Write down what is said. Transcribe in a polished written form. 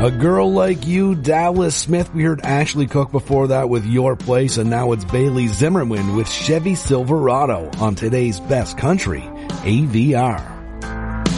A Girl Like You, Dallas Smith. We heard Ashley Cook before that with Your Place, and now it's Bailey Zimmerman with Chevy Silverado on today's Best Country, AVR.